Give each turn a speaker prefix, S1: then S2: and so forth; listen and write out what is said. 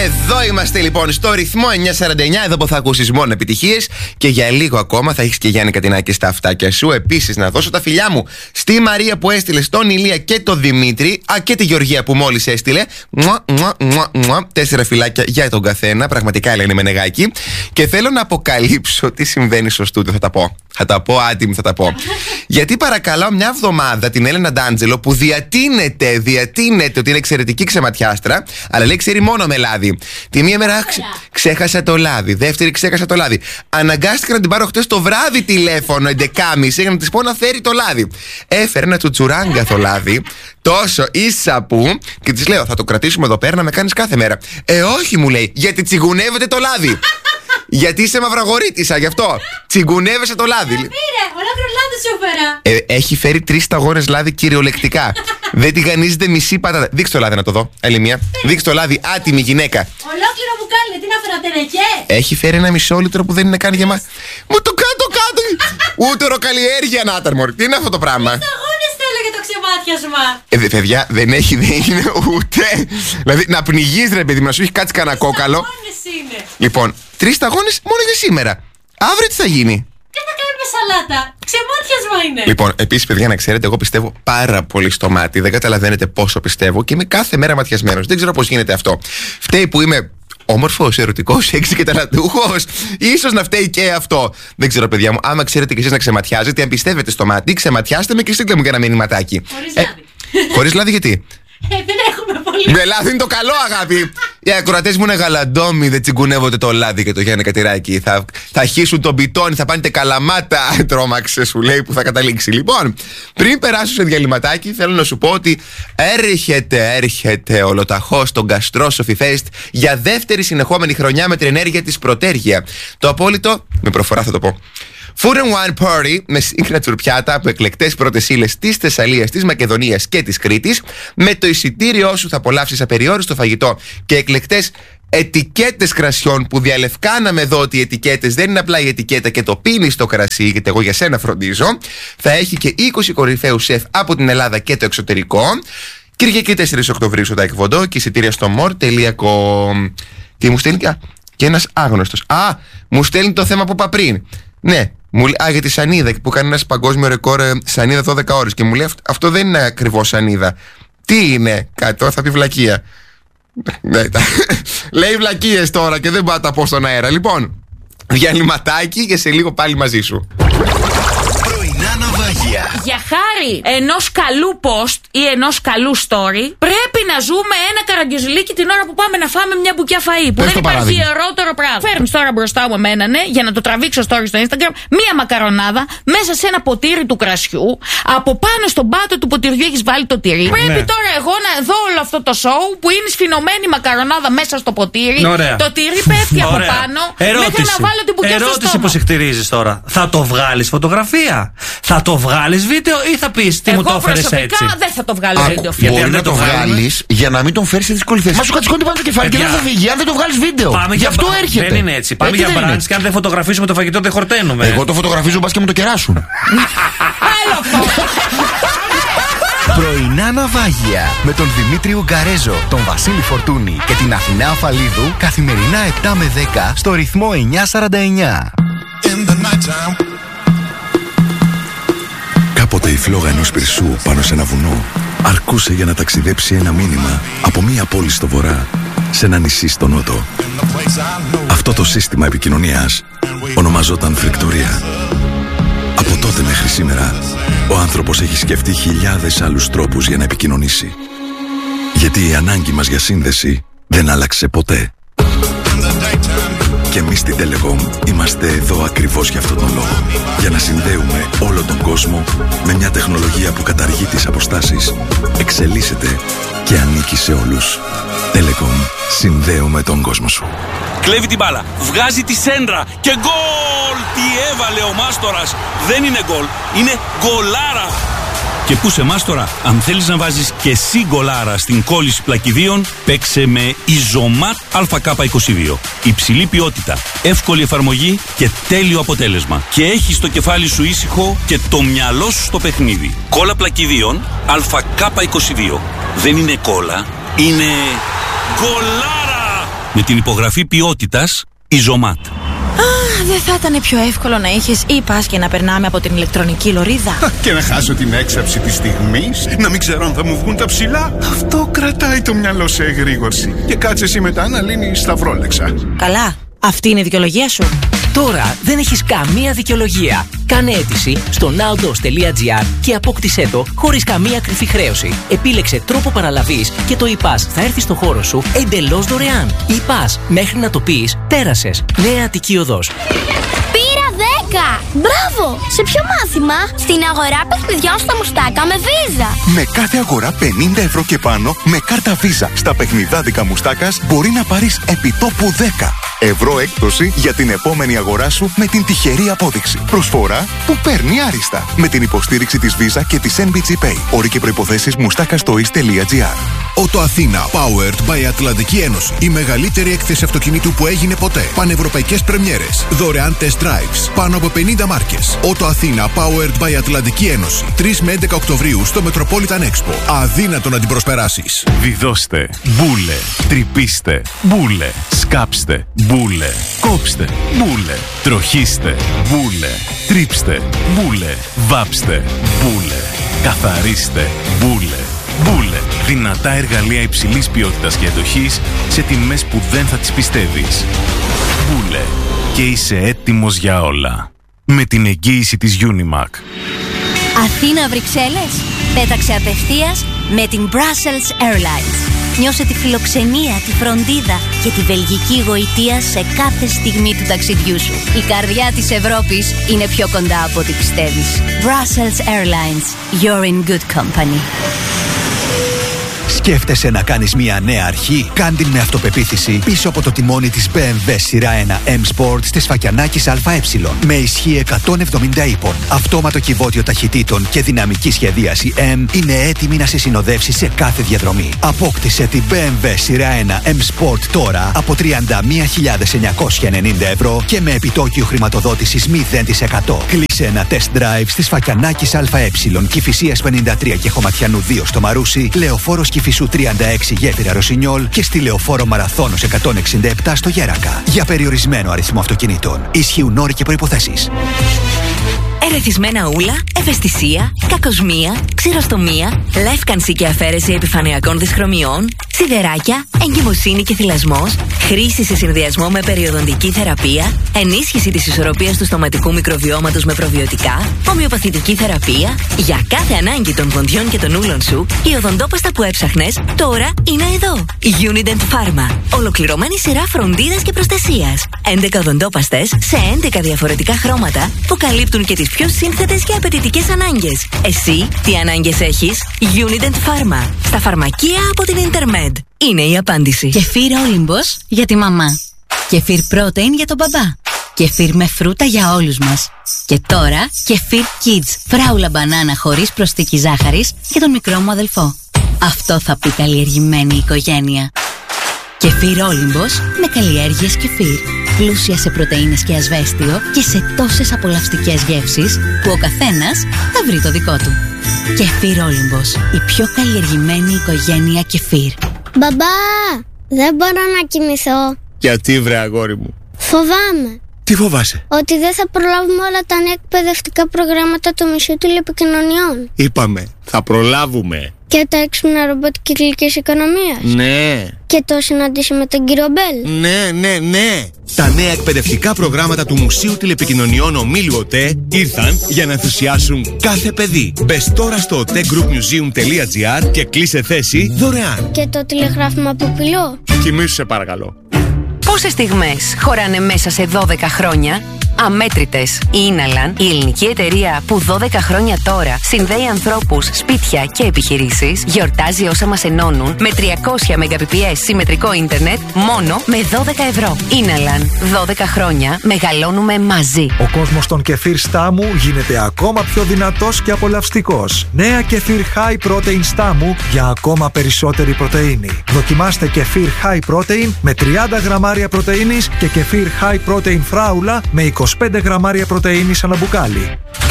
S1: Εδώ είμαστε λοιπόν στο ρυθμό 949, εδώ που θα ακούσεις μόνο επιτυχίες και για λίγο ακόμα θα έχεις και Γιάννη Κατινάκη στα αυτάκια σου. Επίσης να δώσω τα φιλιά μου στη Μαρία που έστειλε, στον Ηλία και τον Δημήτρη, και τη Γεωργία που μόλις έστειλε. 4 φιλάκια για τον καθένα, πραγματικά λένε Μενεγάκη. Και θέλω να αποκαλύψω τι συμβαίνει στο στούντιο, θα τα πω άτιμη, θα τα πω. Γιατί παρακαλώ μια εβδομάδα την Έλενα Ντάντζελο που διατείνεται ότι είναι εξαιρετική ξεματιάστρα, αλλά λέει ξέρει μόνο με λάδι. Τη μία μέρα ξέχασα το λάδι, δεύτερη ξέχασα το λάδι. Αναγκάστηκα να την πάρω χτες το βράδυ τηλέφωνο 11.30 για να της πω να φέρει το λάδι. Έφερε ένα τσουτσουράγκαθο λάδι, τόσο ίσα που, και της λέω θα το κρατήσουμε εδώ πέρα να με κάνεις κάθε μέρα. Όχι μου λέει, γιατί τσιγκουνεύεται το λάδι. Γιατί είσαι μαυραγορίτισσα, γι' αυτό. Τσιγκουνεύεσαι το λάδι.
S2: Πήρε, ολόκληρο λάδι σου έφερα.
S1: Έχει φέρει 3 σταγόνες λάδι κυριολεκτικά. Δεν τη γανίζεται μισή πατάτα. Δείξτε το λάδι να το δω, άλλη μία. Δείξτε το λάδι, άτιμη γυναίκα.
S2: Ολόκληρο μπουκάλι, τι να φέρα, τερεκέ.
S1: Έχει φέρει ένα μισό λίτρο που δεν είναι καν γεμάτο. Μου το κάτω. Ούτερο καλλιέργεια να ήταν, μωρή. Τι είναι αυτό το πράγμα.
S2: Σταγόνες θέλω για το ξεμάτιασμα.
S1: Παιδιά, δεν είναι ούτε. Δηλαδή να πνιγείς ρε παιδί μου, να σου έχει κάτσει κανένα κόκαλο.
S2: Είναι.
S1: Λοιπόν, 3 σταγόνες μόνο για σήμερα. Αύριο τι θα γίνει?
S2: Τι θα κάνουμε σαλάτα. Ξεμάτιασμα είναι.
S1: Λοιπόν, επίσης, παιδιά, να ξέρετε, εγώ πιστεύω πάρα πολύ στο μάτι. Δεν καταλαβαίνετε πόσο πιστεύω και είμαι κάθε μέρα ματιασμένος. Δεν ξέρω πώς γίνεται αυτό. Φταίει που είμαι όμορφος, ερωτικός, έξι και ταλαντούχος. Ίσως να φταίει και αυτό. Δεν ξέρω, παιδιά μου. Άμα ξέρετε κι εσείς να ξεματιάζετε, αν πιστεύετε στο μάτι, ξεματιάστε με και στείλτε μου και ένα μηνυματάκι.
S2: Χωρίς λάδι.
S1: Χωρίς λάδι, γιατί?
S2: Δεν έχουμε πολύ.
S1: Με λάδι είναι το καλό, αγάπη. Οι ακροατές μου είναι γαλαντόμοι, δεν τσιγκουνεύονται το λάδι και το Γιάννη Κατηράκη. Θα χύσουν τον πιτόνι, θα πάνε καλαμάτα. Τρόμαξε, σου λέει, που θα καταλήξει. Λοιπόν, πριν περάσω σε διαλυματάκι, θέλω να σου πω ότι έρχεται ολοταχώς το Gastrosophy Fest για δεύτερη συνεχόμενη χρονιά με την ενέργεια της Πρωτέργεια. Το απόλυτο, με προφορά θα το πω, Food and Wine Party με σύγχρονα τσουρπιάτα από εκλεκτές πρώτες ύλες της Θεσσαλίας, της Μακεδονίας και της Κρήτης. Με το εισιτήριό σου θα απολαύσεις απεριόριστο φαγητό και εκλεκτές ετικέτες κρασιών που διαλευκάναμε εδώ ότι οι ετικέτες δεν είναι απλά η ετικέτα και το πίνεις το κρασί, γιατί εγώ για σένα φροντίζω. Θα έχει και 20 κορυφαίους σεφ από την Ελλάδα και το εξωτερικό. Κυριακή 4 Οκτωβρίου στο Τάικ Βοντό και εισιτήρια στο more.com. Τι μου στέλνει και ένας άγνωστος. Μου στέλνει το θέμα που είπα πριν. Ναι, για τη σανίδα που κάνει ένα παγκόσμιο ρεκόρ σανίδα 12 ώρες και μου λέει αυτό δεν είναι ακριβώς σανίδα. Τι είναι, κάτι τώρα θα πει βλακεία. Λέει βλακίες τώρα και δεν πάω να τα πω στον αέρα. Λοιπόν, διαλυματάκι και σε λίγο πάλι μαζί σου.
S3: Για χάρη ενός καλού post ή ενός καλού story, πρέπει να ζούμε ένα καραγκιουζιλίκι την ώρα που πάμε να φάμε μια μπουκιά φαΐ. Που δεν υπάρχει ιερότερο πράγμα. Φέρνεις τώρα μπροστά μου εμένα, ναι, για να το τραβήξω story στο Instagram, μια μακαρονάδα μέσα σε ένα ποτήρι του κρασιού. Από πάνω στον πάτο του ποτηριού έχεις βάλει το τυρί. Πρέπει τώρα εγώ να δω όλο αυτό το show που είναι σφινωμένη μακαρονάδα μέσα στο ποτήρι. Το τυρί πέφτει από πάνω. Μέχρι να βάλω την μπουκιά στο στόμα.
S4: Ερώτηση που συχτηρίζεις τώρα. Θα το βγάλεις φωτογραφία? Θα το βγάλεις βίντεο ή θα πεις τι μου το έφερες έτσι?
S3: Εγώ προσωπικά δεν θα το βγάλω βίντεο.
S5: Μπορεί να το βγάλεις για να μην τον φέρεις σε δύσκολη θέση. Μα σου κατσικώνει πάνω το κεφάλι και δεν θα φύγει αν δεν το βγάλεις βίντεο. Γι' αυτό έρχεται.
S4: Δεν είναι έτσι. Πάμε για μπραντς και αν δεν φωτογραφίσουμε το φαγητό δεν χορταίνουμε.
S5: Εγώ το φωτογραφίζω μπας και μου το κεράσουν.
S6: Πρωινά ναυάγια με τον Δημήτρη Ουγκαρέζο, τον Βασίλη Φορτούνη και την Αθηνά Αφαλίδου καθημερινά 7 με 10 στο ρυθμό 949.
S7: Κάποτε η φλόγα ενός πυρσού πάνω σε ένα βουνό αρκούσε για να ταξιδέψει ένα μήνυμα από μία πόλη στο βορρά σε ένα νησί στο νότο. Αυτό το σύστημα επικοινωνίας ονομαζόταν φρικτορία. Από τότε μέχρι σήμερα ο άνθρωπος έχει σκεφτεί χιλιάδες άλλους τρόπους για να επικοινωνήσει. Γιατί η ανάγκη μας για σύνδεση δεν άλλαξε ποτέ. Και εμείς στην Telecom είμαστε εδώ ακριβώς για αυτόν τον λόγο. Για να συνδέουμε όλο τον κόσμο με μια τεχνολογία που καταργεί τις αποστάσεις, εξελίσσεται και ανήκει σε όλους. Telecom. Συνδέουμε τον κόσμο σου.
S8: Κλέβει την μπάλα, βγάζει τη σέντρα και γκολ! Τι έβαλε ο Μάστορας! Δεν είναι γκολ, είναι γκολάρα! Και πού σε Μάστορα, αν θέλεις να βάζεις και εσύ γκολάρα στην κόλληση πλακιδίων, παίξε με Ιζωμάτ ΑΚ22. Υψηλή ποιότητα, εύκολη εφαρμογή και τέλειο αποτέλεσμα. Και έχεις το κεφάλι σου ήσυχο και το μυαλό σου στο παιχνίδι. Κόλλα πλακιδίων ΑΚ22. Δεν είναι κόλλα, είναι γκολάρα! Με την υπογραφή ποιότητας Ιζωμάτ.
S3: Δεν θα ήταν πιο εύκολο να είχες e-pass και να περνάμε από την ηλεκτρονική λωρίδα?
S9: Και να χάσω την έξαψη της στιγμής, να μην ξέρω αν θα μου βγουν τα ψηλά. Αυτό κρατάει το μυαλό σε εγρήγορση. Και κάτσε εσύ μετά να λύνεις σταυρόλεξα.
S3: Καλά, αυτή είναι η δικαιολογία σου.
S10: Τώρα δεν έχεις καμία δικαιολογία. Κάνε αίτηση στο nowdos.gr και απόκτησέ το χωρίς καμία κρυφή χρέωση. Επίλεξε τρόπο παραλαβής και το e-pass θα έρθει στο χώρο σου εντελώς δωρεάν. E-pass, μέχρι να το πεις, πέρασες. Νέα Αττική Οδός.
S11: Πήρα 10! Μπράβο! Σε ποιο μάθημα? Στην αγορά παιχνιδιών στα Μουστάκα με Visa.
S6: Με κάθε αγορά 50 ευρώ και πάνω με κάρτα Visa στα παιχνιδάδικα Μουστάκας μπορεί να πάρεις επιτόπου 10 ευρώ έκπτωση για την επόμενη αγορά σου με την τυχερή απόδειξη. Προσφορά που παίρνει άριστα. Με την υποστήριξη της Visa και της NBG Pay. Όροι και προϋποθέσεις mustakastois.gr.
S12: Ότο Αθήνα, powered by Ατλαντική Ένωση. Η μεγαλύτερη έκθεση αυτοκινήτου που έγινε ποτέ. Πανευρωπαϊκές πρεμιέρες. Δωρεάν test drives. Πάνω από 50 μάρκες. Ότο Αθήνα, powered by Ατλαντική Ένωση. 3 με 11 Οκτωβρίου στο Metropolitan Expo. Αδύνατο να την προσπεράσεις.
S13: Βιδώστε. Μπούλε. Τρυπήστε. Μπούλε. Σκάψτε. Μπούλε. Κόψτε. Μπούλε. Τροχίστε. Μπούλε. Τρίψτε. Μπούλε. Βάψτε. Μπούλε. Καθαρίστε. Μπούλε. Μπούλε. Δυνατά εργαλεία υψηλής ποιότητας και αντοχής σε τιμές που δεν θα τις πιστεύεις. Μπούλε. Και είσαι έτοιμος για όλα. Με την εγγύηση της Unimac.
S11: Αθήνα Βρυξέλλες. Πέταξε απευθείας με την Brussels Airlines. Νιώσε τη φιλοξενία, τη φροντίδα και τη βελγική γοητεία σε κάθε στιγμή του ταξιδιού σου. Η καρδιά της Ευρώπης είναι πιο κοντά από ό,τι πιστεύεις. Brussels Airlines. You're in good company.
S14: Σκέφτεσαι να κάνεις μια νέα αρχή? Κάν την με αυτοπεποίθηση πίσω από το τιμόνι της BMW σειρά 1 M Sport στη Σφακιανάκης ΑΕ. Με ισχύ 170 ύπων, αυτόματο κυβότιο ταχυτήτων και δυναμική σχεδίαση M είναι έτοιμη να σε συνοδεύσει σε κάθε διαδρομή. Απόκτησε την BMW σειρά 1 M Sport τώρα από 31.990 ευρώ και με επιτόκιο χρηματοδότησης 0%. Κλείσε ένα test drive στη Σφακιανάκης ΑΕ, Κηφισίας 53 και Χωματιανού 2 στο Μαρούσι, Λεωφόρος Κηφισού 36 Γέφυρα Ρωσινιόλ και στη Λεωφόρο Μαραθώνος 167 στο Γέρακα. Για περιορισμένο αριθμό αυτοκινήτων. Ισχύουν όροι και προϋποθέσεις.
S15: Ερεθισμένα ούλα, ευαισθησία, κακοσμία, ξηροστομία, λεύκανση και αφαίρεση επιφανειακών δυσχρωμιών, σιδεράκια, εγκυμοσύνη και θυλασμός, χρήση σε συνδυασμό με περιοδοντική θεραπεία, ενίσχυση της ισορροπίας του στοματικού μικροβιώματος με προβιωτικά, ομοιοπαθητική θεραπεία. Για κάθε ανάγκη των δοντιών και των ούλων σου, η οδοντόπαστα που έψαχνες τώρα είναι εδώ. Unident Pharma. Ολοκληρωμένη σειρά φροντίδας και προστασίας. 11 οδοντόπαστες σε 11 διαφορετικά χρώματα που καλύπτουν και τις πιο σύνθετες και απαιτητικές ανάγκες. Εσύ τι ανάγκες έχεις? Unident Pharma. Στα φαρμακεία από την Intermed. Είναι η απάντηση.
S16: Κεφίρ Όλυμπος για τη μαμά. Κεφίρ Protein για τον μπαμπά. Κεφίρ με φρούτα για όλους μας. Και τώρα Κεφίρ Kids. Φράουλα μπανάνα χωρίς προσθήκη ζάχαρης για τον μικρό μου αδελφό. Αυτό θα πει καλλιεργημένη οικογένεια. Κεφίρ Όλυμπος με καλλιέργειες κεφίρ. Πλούσια σε πρωτεΐνες και ασβέστιο και σε τόσες απολαυστικές γεύσεις που ο καθένας θα βρει το δικό του. Κεφίρ Όλυμπος, η πιο καλλιεργημένη οικογένεια κεφίρ.
S11: Μπαμπά, δεν μπορώ να κοιμηθώ.
S9: Γιατί βρε αγόρι μου?
S11: Φοβάμαι.
S9: Τι φοβάσαι?
S11: Ότι δεν θα προλάβουμε όλα τα νέα εκπαιδευτικά προγράμματα του Μουσείου Τηλεπικοινωνιών.
S9: Είπαμε, θα προλάβουμε.
S11: Και τα έξυπνα ρομπότ κυκλικής οικονομίας.
S9: Ναι.
S11: Και το συναντήσει με τον κύριο Μπέλ.
S9: Ναι. Τα νέα εκπαιδευτικά προγράμματα του Μουσείου Τηλεπικοινωνιών Ομίλου ΟΤΕ ήρθαν για να ενθουσιάσουν κάθε παιδί. Μπες τώρα στο otegroupmuseum.gr και κλείσε θέση δωρεάν.
S11: Και το τηλεγράφημα από πυλό.
S9: Κοιμήσου σε παρακαλώ.
S15: Πόσες στιγμές χωράνε μέσα σε 12 χρόνια? Αμέτρητες. Η Ίναλαν, η ελληνική εταιρεία που 12 χρόνια τώρα συνδέει ανθρώπους, σπίτια και επιχειρήσεις, γιορτάζει όσα μας ενώνουν με 300 Mbps συμμετρικό ίντερνετ μόνο με 12 ευρώ. Ίναλαν. 12 χρόνια μεγαλώνουμε μαζί.
S17: Ο κόσμος των κεφίρ Στάμου γίνεται ακόμα πιο δυνατός και απολαυστικός. Νέα κεφίρ High Protein Στάμου για ακόμα περισσότερη πρωτεΐνη. Δοκιμάστε κεφίρ High Protein με 30 γραμμάρια πρωτεΐνης και κεφίρ High Protein Φράουλα με 25 γραμμάρια πρωτεΐνης ανά μπουκάλι.